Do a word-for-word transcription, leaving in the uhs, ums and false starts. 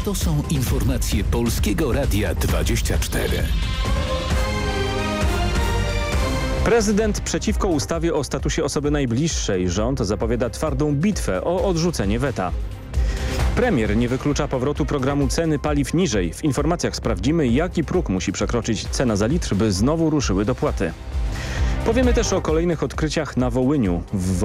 To są informacje Polskiego Radia dwadzieścia cztery. Prezydent przeciwko ustawie o statusie osoby najbliższej. Rząd zapowiada twardą bitwę o odrzucenie weta. Premier nie wyklucza powrotu programu ceny paliw niżej. W informacjach sprawdzimy, jaki próg musi przekroczyć cena za litr, by znowu ruszyły dopłaty. Powiemy też o kolejnych odkryciach na Wołyniu. W